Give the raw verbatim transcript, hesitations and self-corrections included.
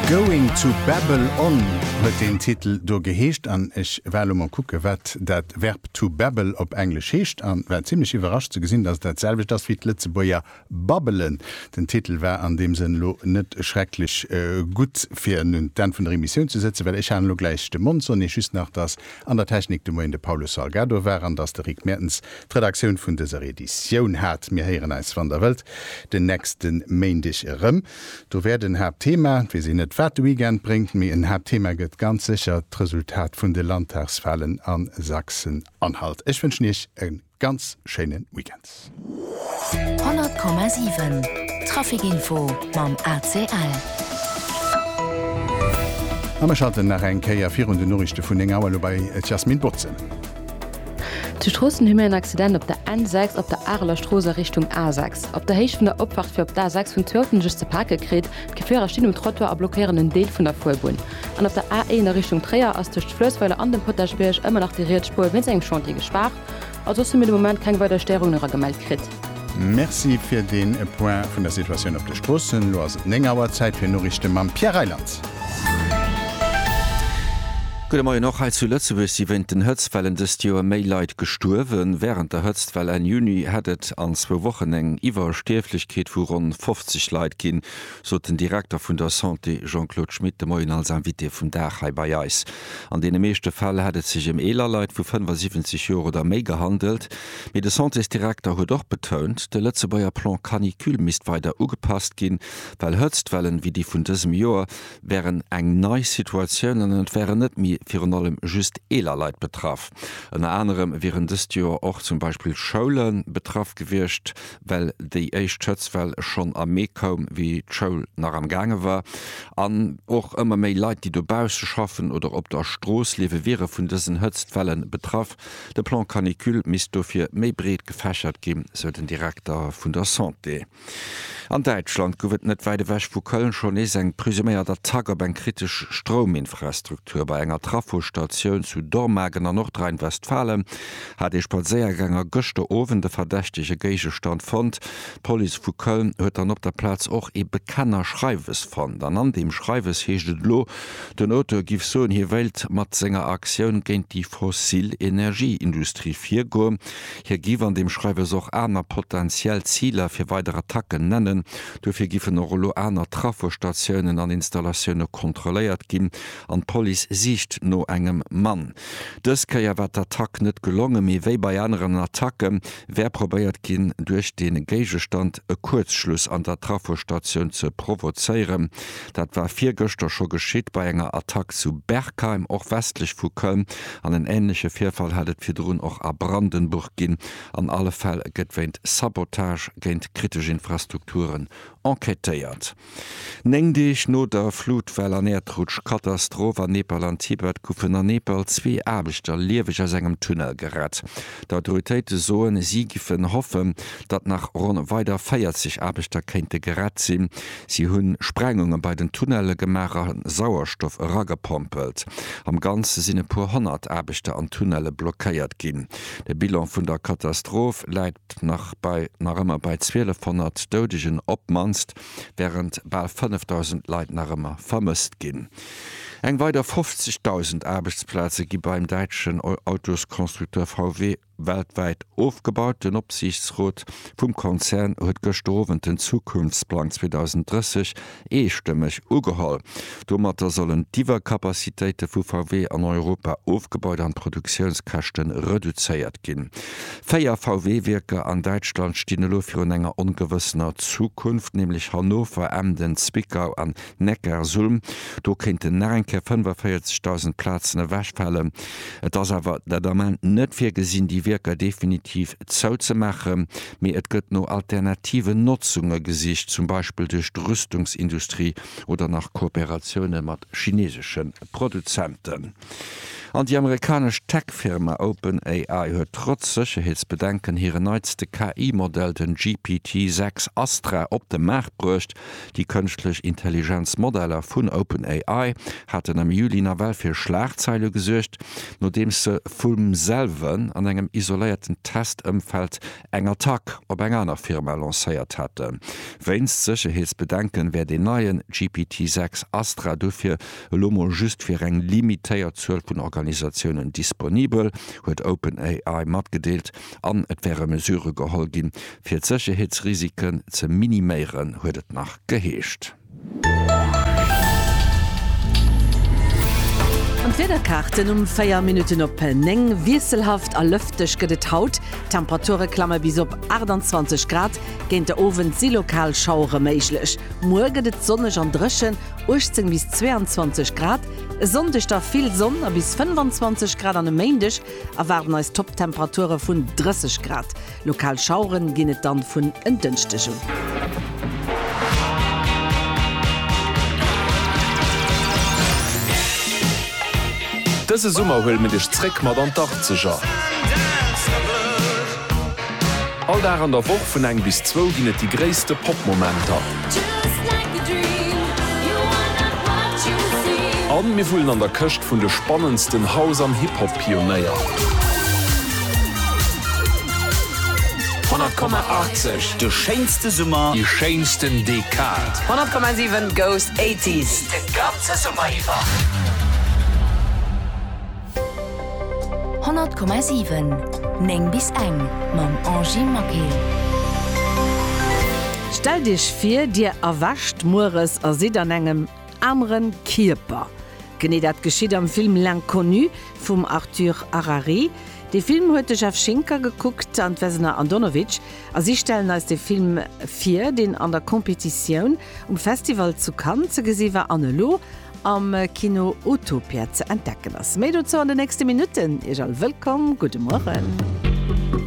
Going to Babel on huet den Titel do geheescht an ich well man kucke wat dat Verb to Babel op Englisch heescht an war ziemlich überrascht zu gesinn, dass dat selbe das wie Litzeboer babbelen. Den Titel war an dem sinn lo net schrecklich äh, gut fir nun dann vun der Remission zu setzen, weil ich han lo gleich de Mund so ne schüss nach das an der Technik de Mo de Paulus Salgado waren, dass der Rick Mertens Redaktion vun dieser Edition hat mir heieren als van der Welt den nächsten Maindig rëm. Du werden her Thema wie sie net wat weekend bringt mir ein Hauptthema geht ganz sicher das Resultat von den Landtagswahlen an Sachsen-Anhalt. Ich wünsche euch einen ganz schönen Weekend. hundert Komma sieben Trafikinfo beim A C L. Wir schalten nach ein K vier und die Nachrichten von den Auerlo bei Jasmin Botzen. Die Straßen haben einen Accident auf der N sechs auf der Arler Straße Richtung A sechs. Auf der Hälfte von der Abfahrt für auf der A sechs von zwölf just zu Park gekriegt, die Fahrer stehen im Trottoir und blockieren den Teil von der Vorbahn. Und auf der A eins in Richtung Trier aus durch die Flößweiler an dem Potterberg immer noch die Rätspur, wenn es einem Chantier gespart. Also sind wir im Moment keine weitere Störung noch gemeldet gekriegt. Merci für den Point von der Situation auf der Straße. Nur aus längerer Zeit für Nachrichten mit Pierre Reiland. Gute Morgen noch zu Lützeburg. Sie sind den Hötzfällen des Jahr Maileit gestorben. Während der Hötzfälle in Juni hattet an zwei Wochen eng Iwersterflichkeit von rund fünfzig Leute gehen, so den Direktor von der Santé Jean-Claude Schmidt de Moin als Invité von der bei Eis. An den meisten Fällen hat es sich um Elerleute von fünfundsiebzig Jahren oder mehr gehandelt. Mit der Santé-Direktor hat auch betont, der Lützeburger Plan Canicule müsste weiter angepasst gehen, weil Hötzfällen wie die von diesem Jahr wären eng neue Situationen und wären nicht mehr für allem just Elerleit betraf. An anderem wären das Jahr auch zum Beispiel Schulen betraf gewirrscht, weil die Eichschötzwell schon am Meer kaum wie die Schule nach am Gange war. An auch immer mehr Leute, die dabei zu schaffen oder ob der Straßleben wäre von diesen Hötzfällen betraf. Der Plan Canicule müsste dafür mehr breit gefächert geben, so den Direktor von der Santé. An Deutschland gowet net weide wäch vu Köln schon es eng presumierter Tag op eng kritisch Strominfrastruktur bei enger Trafostationun zu Dormagen an Nordrhein-Westfalen hat e Spaziergänger gochte owen de verdächtige Geigestand fand. Poli vu Köln huet an op der Platz och e bekanner Schreiwes fand. An an dem Schreiwes heeschtet lo den Auto gif so in hier Welt mat senger Aktiun géint die Fossilenergieindustrie vier go. Hier giw an dem Schreiwes och aner potenziell Zieler fir weitere Attacken nennen. Dufir gifen Rollo aner Trafostationioen an Installationune kontroléiert ginn an Poli sicht no engem Mann. Dës ka ja wat Attack net gelonge méi wéi bei anderen Attacken, wer probéiert ginn duch den Geigestand e Kurzschluss an der Trafostationun ze provozeieren. Dat war vier Göster scho geschiet bei enger Attack zu Bergheim och westlich vu Köln. An en ähnliche Vierfall hatt firrun och a Brandenburg ginn. An alle Fäll getweint Sabotage géint kritische Infrastrukturen enquetéiert. Neng Dich no der Flutwell an Erdrutsch Katastrophe an Nepal an Tibet kufen an Nepal zwee Abechter liewech aus engem Tunnel gerät. D'Autoritéite soen sie gifen hoffen, dat nach rund weiter feiertzig Abechter kennte gerät sinn. Sie hunn Sprengungen bei den Tunnelle gemerren Sauerstoff raggepompelt. Am ganze sinne pur hundert Abechter an Tunnelle blockéiert ginn. De Bilan vun der Katastrophe läit nach bei nach immer bei zwölfhundert dodegen opmanst, während bei fünftausend Leiit nach immer vermisst ginn. Eng weiter fünfzigtausend Arbeitsplätze gi beim deutschen Autoskonstrukteur V W weltweit aufgebaut. Den Opsichtsrat vum Konzern huet gestorwen den Zukunftsplan zweitausenddreißig eestimmig ugeholl. Domatter sollen Diverkapazitéite vu V W an Europa aufgebaut an Produktionskachten reduzéiert ginn. Féier V W-Werke an Deutschland stine lo fir enger ungewissener Zukunft, nämlich Hannover, Emden, Zwickau an Neckarsulm. Do kennt den Närenke fünfundvierzigtausend Plätzen wächfälle. Das awer der Domain net fir gesinn die Werker definitiv zou ze machen, mir et gëtt no alternative Nutzunge gesicht, zum Beispiel durch die Rüstungsindustrie oder nach Kooperationen mat chinesischen Produzenten. An die amerikasch Tech-Firma OpenAI huet trotz Sicherheitsbedenken hire neizte K I-Modell den G P T sechs Astra op de Markt brucht. Die künstlich Intelligenzmodeller vun OpenAI hatten am Juli na Welt fir Schlagzeile gesuercht, nodem se vum selven an engem isolierten Testëmfeld enger Tag op eng aner Firma lancéiert hatte. Weinst Sicherheitsbedenken wer den neuen G P T sechs Astra dofir Lomo just fir eng limitéiert Zuel vun Organisationen disponibel, huet OpenAI matgedeelt an et wäre mesure geholl gin, fir Sicherheitsrisiken ze minimieren huet et nach geheescht. Wederkarten um feier Minuten op eng wieselhaft a lüftech gëdet haut, Temperaturklammer bis op achtundzwanzig Grad géint der Owen si lokal schaure méiglech. Morgedet sonnech an Drëschen achtzehn bis zweiundzwanzig Grad, Sonndech da viel Sonn a bis fünfundzwanzig Grad an Mäindech erwarten als Toptemperature vun dreißig Grad. Lokal schauren ginnet dann vun Entdünstechung. Dëse Summer hull mit dech Zréck mat an Dach ze ja. All da an der Woch vun eng bis zwo ginnet die gréste Popmomenter. An mir vullen an der Köcht vun de spannendsten Haus am Hip-Hop-Pionéier. hundert Komma achtzig de scheinste Summer, die scheinsten Dekad. hundert Komma sieben Ghost achtziger. De ganze Summeriwwer. hundert Komma sieben Neng bis eng mam Angie Makel. Stell dich fir Dir erwascht Mores a se an engem amren Kierper. Gene dat geschieet am Film L'Inconnu vum Arthur Harari. De Film huete Chef Schinker geguckt an Wesner Andonovic, as sie stellen als de Film vier den an der Kompetition um Festival zu Cannes ze gesiwer anlo am Kino Utopia ze entdecken ass. Mei du zu an de nächste Minuten. Ihr all willkommen, gute Morgen.